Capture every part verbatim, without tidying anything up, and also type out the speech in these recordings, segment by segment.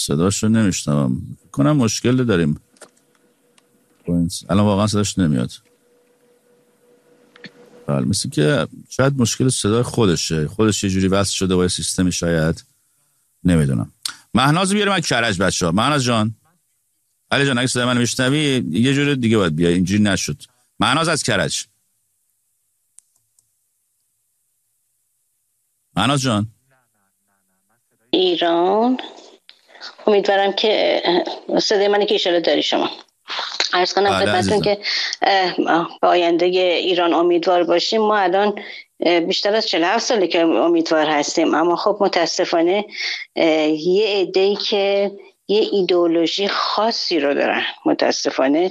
صداش رو نمیشنم کنم مشکل داریم الان واقعا صداش نمیاد. بله مثل که شاید مشکل صدای خودشه خودش یه جوری وصل شده با سیستمی شاید نمیدونم. مهناز بیاریم از کرج بچه ها. مهناز جان علی جان اگه صدای من میشنوی یه جوری دیگه باید بیای اینجوری نشد. مهناز از کرج. مهناز جان ایران امیدوارم که صدای منی که ایشالا داری شما عرض کنم خدمتتون که به آینده ایران امیدوار باشیم. ما الان بیشتر از چهل و هفت ساله که امیدوار هستیم اما خب متاسفانه یه عده‌ای که یه ایدئولوژی خاصی رو دارن متاسفانه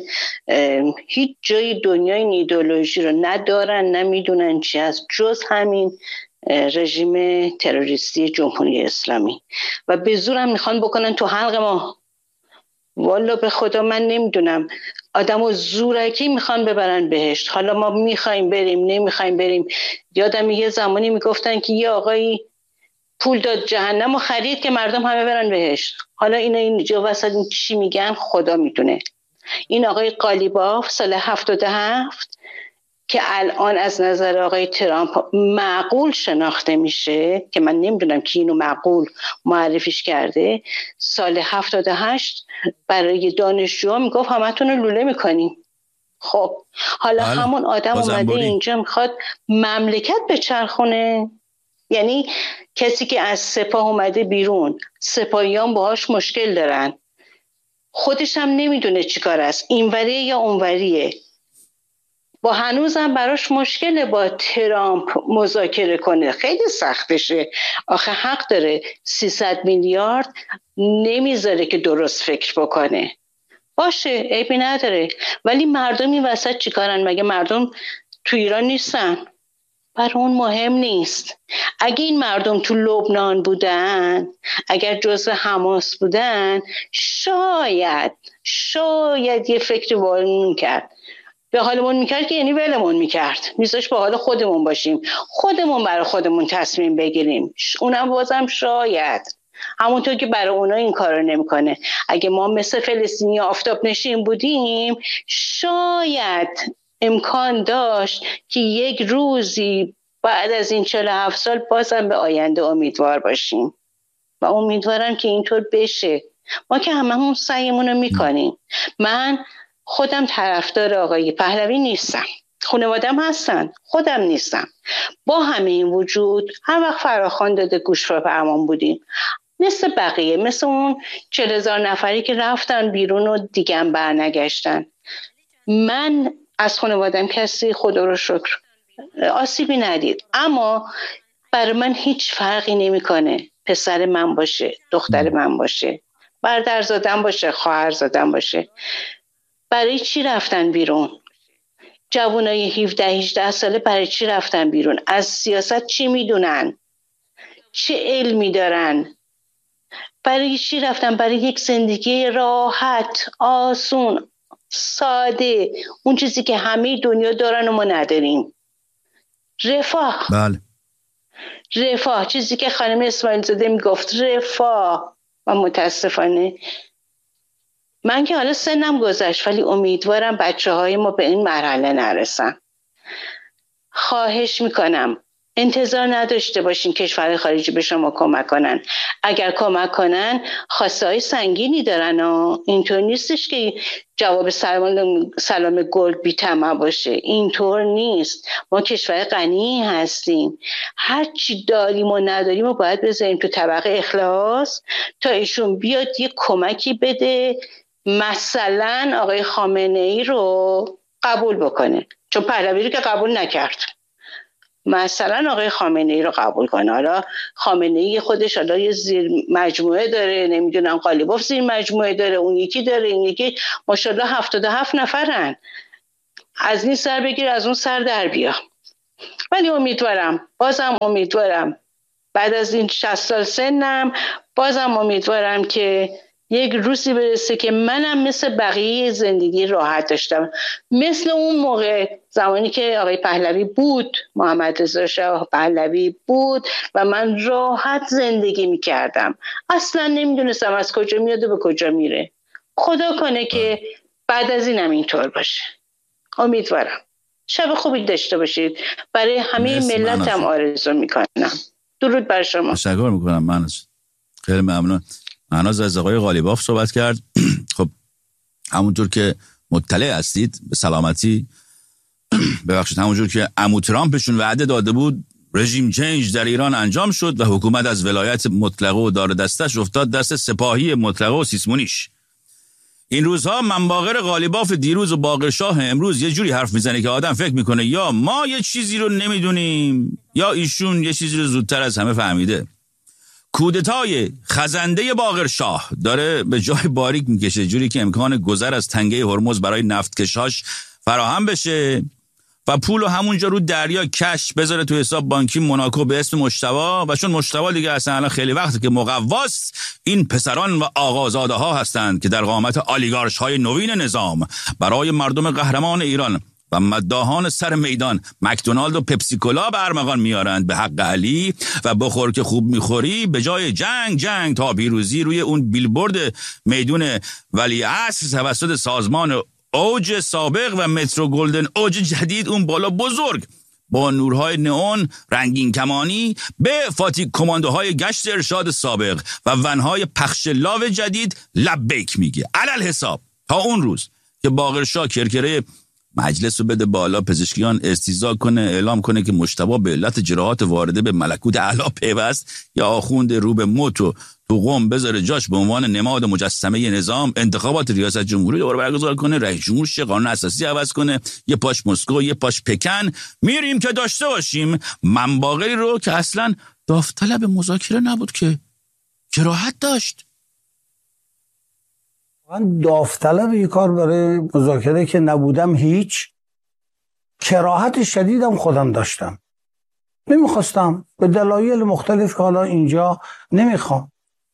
هیچ جای دنیای این ایدئولوژی رو ندارن نمیدونن چی از جز همین رژیم تروریستی جمهوری اسلامی و به زور هم میخوان بکنن تو حلق ما. والا به خدا من نمیدونم آدم و زورکی میخوان ببرن بهشت. حالا ما میخوایم بریم نمیخوایم بریم. یادم یه زمانی میگفتن که یه آقایی پول داد جهنم و خرید که مردم همه برن بهشت. حالا اینا اینجا وسط این چی میگن خدا میدونه. این آقای قالیباف سال هفتاد و هفت که الان از نظر آقای ترامپ معقول شناخته میشه که من نمیدونم کی اینو معقول معرفیش کرده، سال هفتاد و هشت برای دانشجوها میگفت همتون رو لوله میکنیم. خب حالا بله. همون آدم اومده اینجا میخواد مملکت بچرخونه. یعنی کسی که از سپاه اومده بیرون سپاهیان باهاش مشکل دارن خودش هم نمیدونه چی کار است اینوریه یا اونوریه با هنوزم براش مشکله با ترامپ مذاکره کنه. خیلی سختشه آخه حق داره سیصد میلیارد نمیذاره که درست فکر بکنه. باشه عیبی نداره ولی مردم این وسط چیکارن؟ مگه مردم تو ایران نیستن؟ برای اون مهم نیست. اگه این مردم تو لبنان بودن اگر جزو حماس بودن شاید شاید یه فکر بالمون کرد به حالمون میکرد که یعنی ولمون میکرد میذاش به حال خودمون باشیم خودمون برای خودمون تصمیم بگیریم. اونم بازم شاید همونطور که برای اونا این کارو نمیکنه. اگه ما مثل فلسطینی آفتاب نشین بودیم شاید امکان داشت که یک روزی بعد از این چهل و هفت سال بازم به آینده امیدوار باشیم و امیدوارم که اینطور بشه. ما که هممون سعیمون رو میکنیم. من خودم طرفدار آقای پهلوی نیستم، خانوادم هستن، خودم نیستم. با همه این وجود هر وقت فراخوان داده گوش و فرمان بودیم مثل بقیه، مثل اون چهل هزار نفری که رفتن بیرون و دیگه هم برنگشتن. من از خانوادم کسی خدا رو شکر آسیبی ندید اما برای من هیچ فرقی نمیکنه پسر من باشه دختر من باشه برادر زادم باشه خواهر زادم باشه. برای چی رفتن بیرون؟ جوانای هفده هجده ساله برای چی رفتن بیرون؟ از سیاست چی میدونن؟ چه علمی دارن؟ برای چی رفتن؟ برای یک زندگی راحت آسون ساده، اون چیزی که همه دنیا دارن و ما نداریم. رفاه. بله. رفاه، چیزی که خانم اسماعیل زاده میگفت رفاه. و متاسفانه من که حالا سنم گذشت ولی امیدوارم بچه های ما به این مرحله نرسن. خواهش میکنم انتظار نداشته باشین کشور خارجی به شما کمک کنن. اگر کمک کنن خواسته های سنگینی دارن و اینطور نیستش که جواب سلام, سلام گل بی طمع باشه. اینطور نیست. ما کشور غنی هستیم. هر چی داریم و نداریم و باید بذاریم تو طبقه اخلاص تا ایشون بیاد یه کمکی بده مثلا آقای خامنه ای رو قبول بکنه چون پهلوی رو که قبول نکرد. مثلا آقای خامنه ای رو قبول کنه. حالا خامنه ای خودش حالا یه زیر مجموعه داره نمیدونم قالیباف زیر مجموعه داره اون یکی داره این یکی ماشاءالله هفتاد و هفت نفرن. از این سر بگیر از اون سر در بیا. ولی امیدوارم بازم امیدوارم بعد از این شصت سال سنم بازم امیدوارم که یک روزی برسه که منم مثل بقیه زندگی راحت داشتم مثل اون موقع زمانی که آقای پهلوی بود، محمد رضا شاه پهلوی بود و من راحت زندگی میکردم، اصلا نمیدونستم از کجا میاد و به کجا میره. خدا کنه که بعد از اینم اینطور باشه. امیدوارم. شب خوبی داشته باشید. برای همه ملتم آرزو میکنم. درود بر شما. تشکر میکنم. مهناز خیلی ممنون. مهناز از آقای قالیباف صحبت کرد. خب همونطور که مطلع هستید به سلامتی، ببخشید، همونجور که عمو ترامپشون وعده داده بود رژیم چنج در ایران انجام شد و حکومت از ولایت مطلقه و دار دستش افتاد دست سپاهی مطلقه و سیسمونیش. این روزها منباغر قالیباف دیروز و باقرشاه امروز یه جوری حرف میزنه که آدم فکر میکنه یا ما یه چیزی رو نمیدونیم یا ایشون یه چیزی رو زودتر از همه فهمیده. کودتای خزنده باقرشاه داره به جای باریک میکشه، جوری که امکان گذر از تنگه هرمز برای نفتکشاش فراهم بشه و پولو همونجا رو دریا کش بذاره تو حساب بانکی موناکو به اسم مجتبی، و چون مجتبی دیگه اصلا الان خیلی وقته که مقواست، این پسران و آقازاده ها هستند که در قامت آلیگارش های نوین نظام برای مردم قهرمان ایران و مداحان سر میدان مکدونالد و پپسی کولا به ارمغان میارند به حق علی و بخور که خوب میخوری، به جای جنگ جنگ تا پیروزی روی اون بیلبورد میدون ولیعصر توسط سازمان اوج سابق و مترو گلدن اوج جدید اون بالا بزرگ با نورهای نئون رنگین کمانی به فاتی کماندوهای گشت ارشاد سابق و ونهای پخش لاو جدید لبیک میگه. علل حساب تا اون روز که باقرشاه کرکره مجلس رو بده بالا، پزشکیان استیضاح کنه، اعلام کنه که مجتبی به علت جراحات وارده به ملکوت اعلی پیوست، یا آخوند رو به موتو تو قم بذاره جاش به عنوان نماد مجسمه نظام، انتخابات ریاست جمهوری دوباره برگزار کنه، رئیس جمهور شه، قانون اساسی عوض کنه، یه پاش مسکو یه پاش پکن، میریم که داشته باشیم منباغری رو که اصلا داوطلب مذاکره نبود، که جراحت داشت. من داوطلب یه کار برای مذاکره که نبودم، هیچ کراهت شدیدم خودم داشتم، نمیخواستم به دلایل مختلف که حالا اینجا نمیخوام.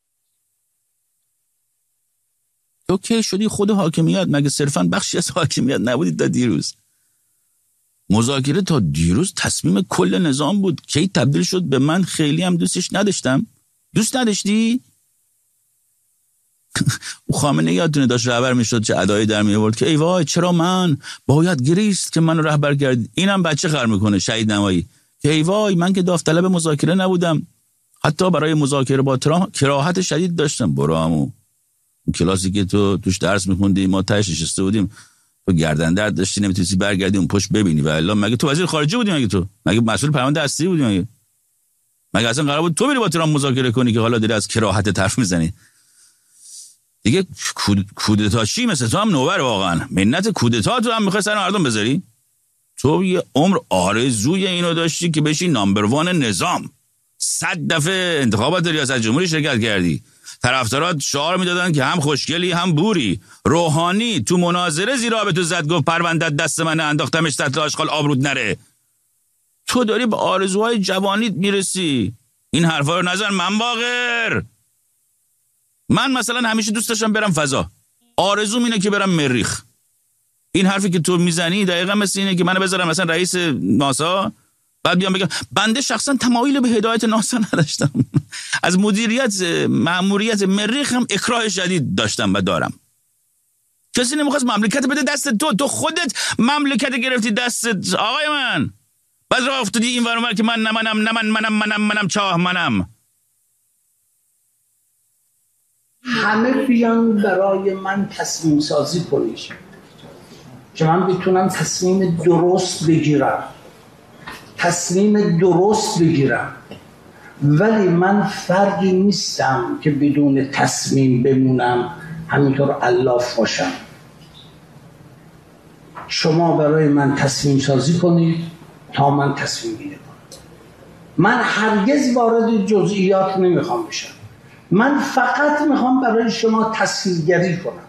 تو کی شدی خود حاکمیت؟ مگه صرفا بخشی از حاکمیت نبودید تا دیروز؟ مذاکره تا دیروز تصمیم کل نظام بود. کی تبدیل شد به من خیلی هم دوستش نداشتم؟ دوست نداشتی؟ او خامنه یادتونه داشت رهبر میشد چه ادایی در می آورد که ای وای چرا من باید گریست که منو رهبر کردی. اینم بچه خر میکنه شهید نمایی که ای وای من که داوطلب مذاکره نبودم، حتی برای مذاکره با ترامپ کراهت شدید داشتم. برو عمو، اون کلاسی که تو توش درس میخوندی ما تهش نشسته بودیم، تو گردن درد داشتی نمیتونستی برگردی اون پشت ببینی. و الا مگه تو وزیر خارجه بودی؟ مگه تو مگه مسئول پرونده اصلی بودی؟ مگه مگه اصلا قرار بود تو بری با ترامپ مذاکره کنی که حالا داری از کراهت طرف میزنی؟ دیگه کودتا چی؟ مثل تو هم نوبر واقعا. منت کودتا تو هم میخوای سر مردم بذاری؟ تو یه عمر آرزوی اینو داشتی که بشی نامبر وان نظام. صد دفعه انتخابات ریاست جمهوری شرکت کردی، طرفدارات شعار میدادن که هم خوشگلی هم بوری. روحانی تو مناظره زیر آب تو زد، گفت پروندت دست من انداختمش سطل آشغال آبرود نره. تو داری به آرزوهای جوانیت میرسی. این حرفا رو نزن منباغر. من مثلا همیشه دوست داشتم برم فضا، آرزوم اینه که برم مریخ. این حرفی که تو میزنی دقیقا مثل اینه که منو بذارم مثلا رئیس ناسا، بعد بیام بگم بنده شخصا تمایل به هدایت ناسا نداشتم. از مدیریت مأموریت مریخ هم اکراه شدید داشتم و دارم. کسی نمیخواست مملکت بده دست تو، تو خودت مملکت گرفتی دستت آقای من. بعد راه افتادی این ور اونور که من نه منم نه من منم منم منم چاه منم. همه بیان برای من تصمیم سازی کنید که من بتونم تصمیم درست بگیرم تصمیم درست بگیرم ولی من فردی نیستم که بدون تصمیم بمونم، همینطور الاف باشم. شما برای من تصمیم سازی کنید تا من تصمیم گیری کنم. من هرگز وارد جزئیات نمیخوام بشم، من فقط میخوام برای شما تصویرگری کنم.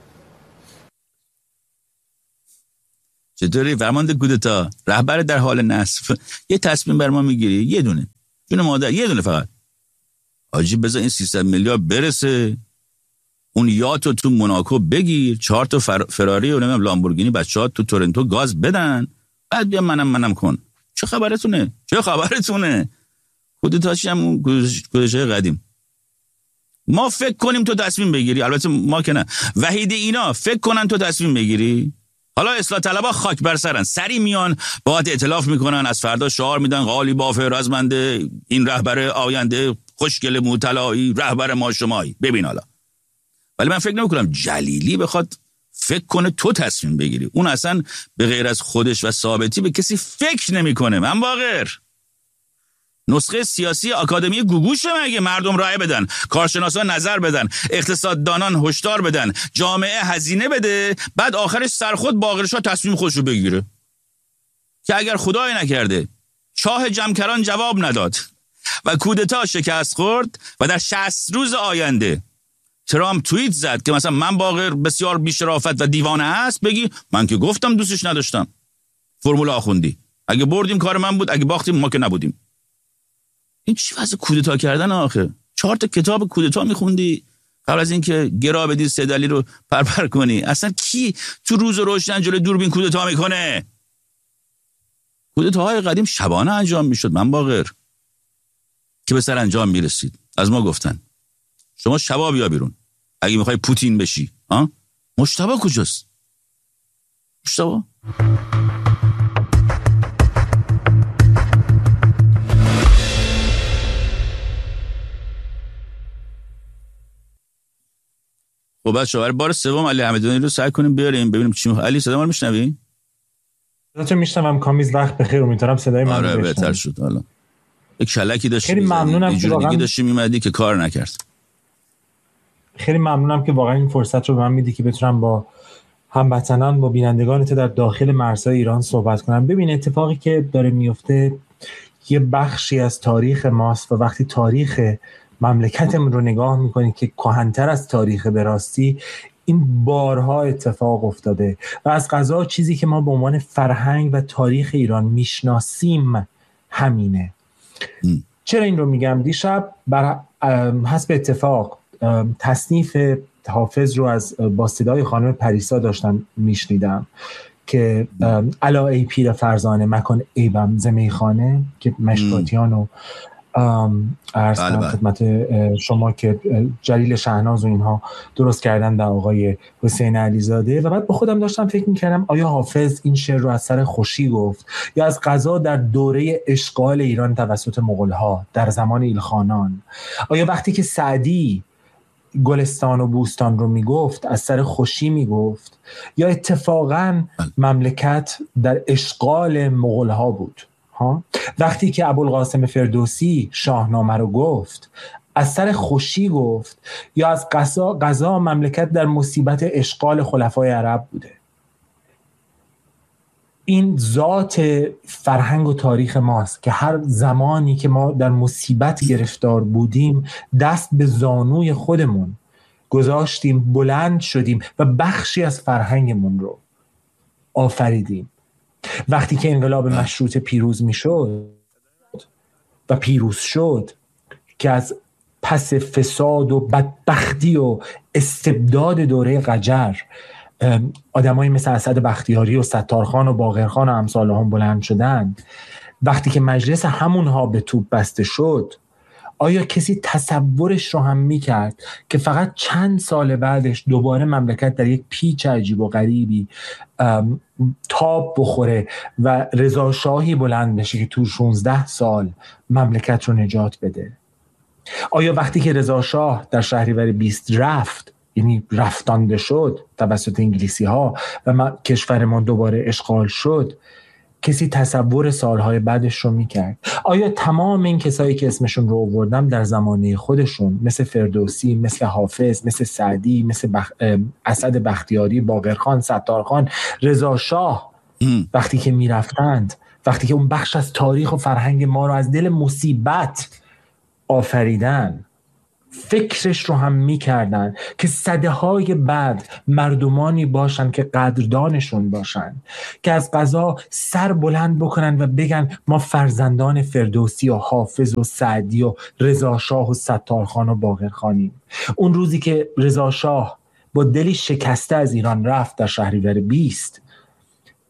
چطوری فرمانده کودتا رهبر در حال نصب یه تصمیم بر ما میگیری؟ یه دونه جون مادر، یه دونه فقط. آجی بذار این سیصد میلیارد برسه، اون یاتو تو موناکو بگیر، چهار تا فر... فراری و نمیدونم لامبورگینی بچه‌ها تو تورنتو گاز بدن، بعد بیا منم منم کن. چه خبرتونه؟ چه خبرتونه؟ کودتاشی هم کودتای قدیم. ما فکر کنیم تو تصمیم بگیری، البته ما که نه، وحید اینا فکر کنن تو تصمیم بگیری. حالا اصلاح طلبا خاک بر سرن، سری میان باهات ائتلاف میکنن، از فردا شعار میدن قالی بافه رزمنده، این رهبر آینده خوشگل موطلایی، رهبر ما شمایی. ببین حالا، ولی من فکر نمیکنم جلیلی بخواد فکر کنه تو تصمیم بگیری. اون اصلا به غیر از خودش و ثابتی به کسی فکر نمیکنه. من باقر نسخه سیاسی آکادمی گوگوش مگه مردم رای بدن، کارشناسان نظر بدن، اقتصاددانان هشدار بدن، جامعه هزینه بده، بعد آخرش سرخود باقرشا تصمیم خودشو بگیره که اگر خدای نکرده چاه جمکران جواب نداد و کودتا شکست خورد و در شصت روز آینده ترامپ توییت زد که مثلا من باقر بسیار بی‌شرافت و دیوانه هست، بگی من که گفتم دوستش نداشتم. فرمول آخوندی، اگه بردیم کار من بود، اگه باختیم ما که نبودیم. این چی واسه کودتا کردن آخه؟ چهار تا کتاب کودتا میخوندی قبل از اینکه گرا بدی سید علی رو پرپر کنی. اصلا کی تو روز روشن جلوی دوربین کودتا میکنه؟ کودتاهای قدیم شبانه انجام میشد. من باقر که به سر انجام میرسید. از ما گفتن شما شبا بیا بیرون اگه میخوای پوتین بشی. ها مجتبی کجاست؟ مجتبی خب بچه‌ها برای بار سوم علی حمیدانی رو سعی کنیم بیاریم ببینیم چی میخواد. علی صدا ما رو میشنوی؟ صداتو میشنوم کامیز. وقت بخیر، امیدوارم صدای من آره رو بهتر شد. حالا یک کلکی داشتی، خیلی ممنونم اینجوری واقعا... دیگه داشتی میمدی که کار نکرد. خیلی ممنونم که واقعا این فرصت رو به من میدی که بتونم با هموطنان، با بینندگان تو در داخل مرزهای ایران صحبت کنم. ببین اتفاقی که داره میفته یه بخشی از تاریخ ماست و وقتی تاریخ مملکتمون رو نگاه میکنی که کهن‌تر از تاریخ به راستی، این بارها اتفاق افتاده و از قضا چیزی که ما به عنوان فرهنگ و تاریخ ایران میشناسیم همینه. ام. چرا این رو میگم؟ دیشب بر حسب اتفاق تصنیف حافظ رو از با صدای خانم پریسا داشتم میشنیدم که الا ای پیر فرزانه مکان ایبم ز میخانه که مشکاتیان و عرض کنم خدمت شما که جلیل شهناز و اینها درست کردن در آقای حسین علیزاده. و بعد با خودم داشتم فکر میکردم آیا حافظ این شعر رو از سر خوشی گفت یا از قضا در دوره اشغال ایران توسط مغول‌ها در زمان ایلخانان؟ آیا وقتی که سعدی گلستان و بوستان رو میگفت از سر خوشی میگفت یا اتفاقاً مملکت در اشغال مغول‌ها بود؟ ها؟ وقتی که ابوالقاسم فردوسی شاهنامه رو گفت از سر خوشی گفت یا از قضا قضا مملکت در مصیبت اشغال خلفای عرب بوده؟ این ذات فرهنگ و تاریخ ماست که هر زمانی که ما در مصیبت گرفتار بودیم دست به زانوی خودمون گذاشتیم، بلند شدیم و بخشی از فرهنگمون رو آفریدیم. وقتی که انقلاب مشروطه پیروز می شد و پیروز شد که از پس فساد و بدبختی و استبداد دوره قجر آدمایی مثل اسد بختیاری و ستارخان و باقرخان و امثال هم بلند شدن، وقتی که مجلس همونها به توپ بسته شد، آیا کسی تصورش رو هم میکرد که فقط چند سال بعدش دوباره مملکت در یک پیچ عجیب و غریبی تاب بخوره و رضا شاهی بلند بشه که تو شانزده سال مملکت رو نجات بده؟ آیا وقتی که رضا شاه در شهریور بیست رفت، یعنی رفتانده شد توسط انگلیسی ها و کشورمان دوباره اشغال شد، کسی تصور سالهای بعدش رو میکرد؟ آیا تمام این کسایی که اسمشون رو آوردم در زمانه خودشون مثل فردوسی، مثل حافظ، مثل سعدی، مثل بخ... اسد بختیاری، باقرخان، ستارخان، رضا شاه وقتی که میرفتند، وقتی که اون بخش از تاریخ و فرهنگ ما رو از دل مصیبت آفریدن، فکرش رو هم میکردن که صده‌های بعد مردمانی باشن که قدردانشون باشن، که از قضا سر بلند بکنن و بگن ما فرزندان فردوسی و حافظ و سعدی و رضا شاه و ستارخان و باقرخانیم. اون روزی که رضا شاه با دلی شکسته از ایران رفت در شهریور بیست،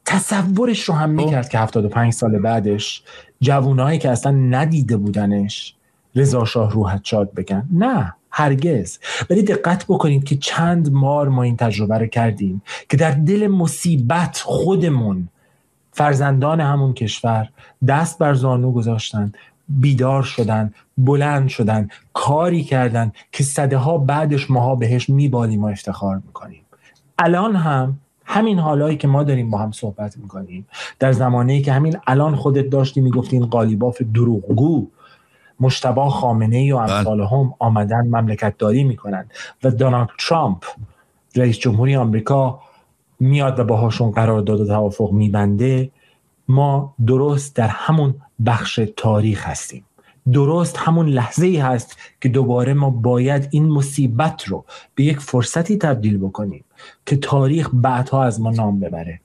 تصورش رو هم میکرد که هفتاد و پنج سال بعدش جوانایی که اصلا ندیده بودنش رضا شاه روحت شاد بگن؟ نه، هرگز. ولی دقت بکنید که چند بار ما این تجربه رو کردیم که در دل مصیبت خودمون، فرزندان همون کشور، دست بر زانو گذاشتن، بیدار شدن، بلند شدن، کاری کردن که صده ها بعدش ماها بهش میبالیم و افتخار میکنیم. الان هم همین حالایی که ما داریم با هم صحبت میکنیم، در زمانه‌ای که همین الان خودت داشتی میگفتی این قالیباف دروغگو مجتبی خامنه‌ای و امثال هم آمدن مملکت داری میکنن و دونالد ترامپ رئیس جمهوری آمریکا میاد و باهاشون قرارداد و توافق میبنده، ما درست در همون بخش تاریخ هستیم. درست همون لحظه ای هست که دوباره ما باید این مصیبت رو به یک فرصتی تبدیل بکنیم که تاریخ بعدها از ما نام ببره.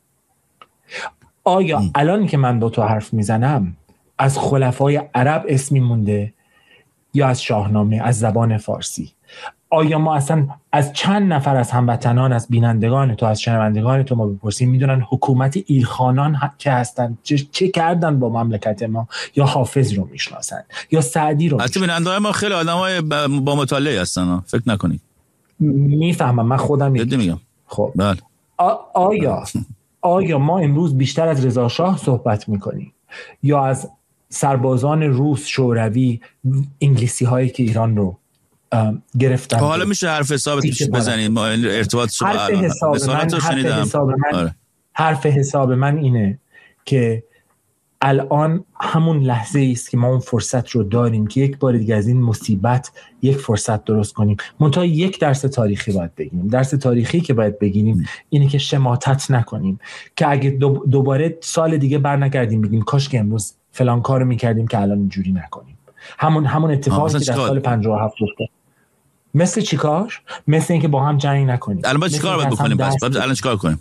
آیا الان که من با تو حرف میزنم از خلفای عرب اسمی مونده یا از شاهنامه، از زبان فارسی؟ آیا ما اصلا از چند نفر از هموطنان، از بینندگان تو، از شنوندگان تو ما بپرسیم میدونن حکومت ایلخانان که هستن چه, چه کردن با مملکت ما؟ یا حافظ رو میشناسن یا سعدی رو میشناسن؟ بینندگان ما خیلی آدمای با مطالعه هستن، فکر نکنید. میفهمم، من خودم میگم. خب بله. آیا آیا ما امروز بیشتر از رضا شاه صحبت میکنیم یا از سربازان روس، شوروی، انگلیسی هایی که ایران رو گرفتن؟ حالا میشه حرف حسابش بزنید، ما ارتباط شما حرف حساب من حرف حساب من, آره. حرف حساب من اینه که الان همون لحظه است که ما اون فرصت رو داریم که یک بار دیگه از این مصیبت یک فرصت درست کنیم. منتها یک درس تاریخی باید بگیریم. درس تاریخی که باید بگیریم اینه که شماتت نکنیم، که اگه دوباره سال دیگه برنگردیم بگیم کاش که امروز فلان کارو میکردیم که الان اینجوری نکنیم. همون همون اتفاقی که در سال پنجاه و هفت افتاد. مثل چیکار؟ مثل اینکه با هم جنگ نکنیم. الان با چیکار باید بکنیم؟ بس الان چیکار کنیم؟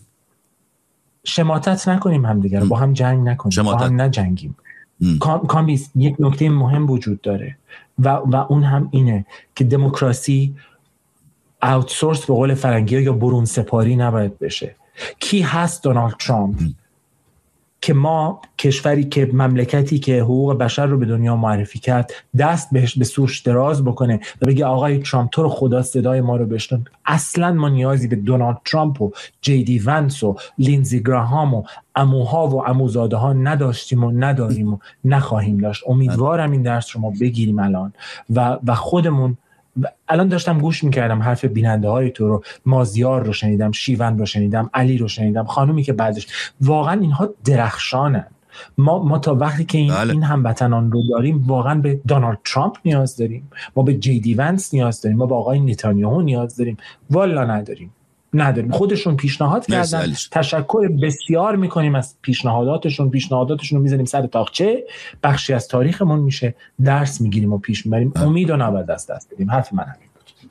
شماتت نکنیم همدیگه رو، با هم جنگ نکنیم، شماتت. با هم نجنگیم. کامبیز یک نکته مهم وجود داره و و اون هم اینه که دموکراسی آوتسورس به قول فرنگی ها یا برون سپاری نباید بشه. کی هست دونالد ترامپ که ما کشوری که مملکتی که حقوق بشر رو به دنیا معرفی کرد دست بهش به سوش دراز بکنه و بگه آقای ترامپ تو رو خدا صدای ما رو بشنو؟ اصلا ما نیازی به دونالد ترامپ و جی دی ونس و لینزی گراهام و عموها و عموزاده ها نداشتیم و نداریم و نخواهیم داشت. امیدوارم این درس رو ما بگیریم الان و و خودمون. الان داشتم گوش میکردم حرف بیننده های تو رو، مازیار رو شنیدم، شیون رو شنیدم، علی رو شنیدم، خانومی که بعدش، واقعا اینها درخشانن. ما ما تا وقتی که این بله. این هموطنان رو داریم واقعا به دونالد ترامپ نیاز داریم، ما به جی دی ونس نیاز داریم، ما به آقای نتانیاهو نیاز داریم؟ والا نداریم نداریم. خودشون پیشنهاد کردن، تشکر بسیار میکنیم از پیشنهاداتشون، پیشنهاداتشون رو میذاریم سر تاقچه، بخشی از تاریخمون میشه، درس میگیریم و پیش میبریم. امید و نباید دست دست بدیم. حرف من همین بود.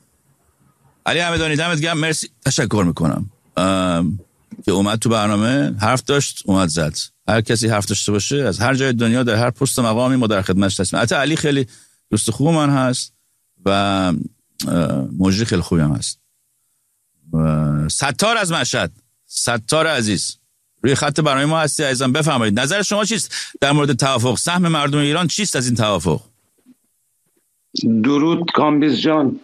علی همدانی دمت گرم، مرسی، تشکر میکنم که اومد تو برنامه، حرف داشت، اومد زد. هر کسی حرف داشته باشه از هر جای دنیا در هر پست مقامی ما در خدمتش هستیم. البته علی خیلی دوست خوب من هست و مجری خیلی خوبی هم هست. ستار از مشهد، ستار عزیز روی خط برنامه ما هستی عزیزم، بفرمایید نظر شما چیست در مورد توافق؟ سهم مردم ایران چیست از این توافق؟ درود کامبیز جان،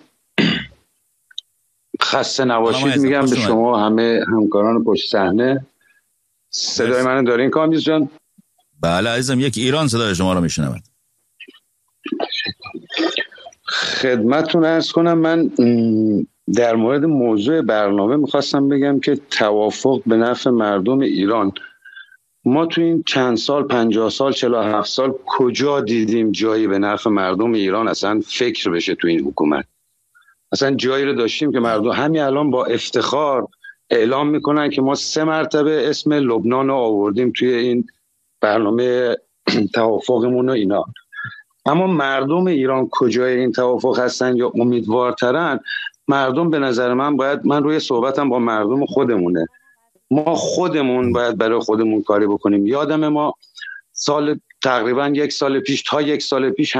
خسته نباشید میگم به شما همه همکاران پشت صحنه. صدای منو دارین کامبیز جان؟ بله عزیزم، یک ایران صدای شما رو میشنود. خدمتتون عرض کنم، من در مورد موضوع برنامه میخواستم بگم که توافق به نفع مردم ایران، ما تو این چند سال، پنجاه سال، چهل و هفت سال کجا دیدیم جایی به نفع مردم ایران اصلا فکر بشه تو این حکومت؟ اصلا جایی رو داشتیم که مردم همین الان با افتخار اعلام میکنن که ما سه مرتبه اسم لبنان رو آوردیم توی این برنامه توافقمون و اینا. اما مردم ایران کجای این توافق هستن یا امیدوارترن؟ مردم به نظر من باید، من روی صحبتم با مردم خودمونه، ما خودمون باید برای خودمون کاری بکنیم. یادم ما سال تقریبا یک سال پیش تا یک سال پیش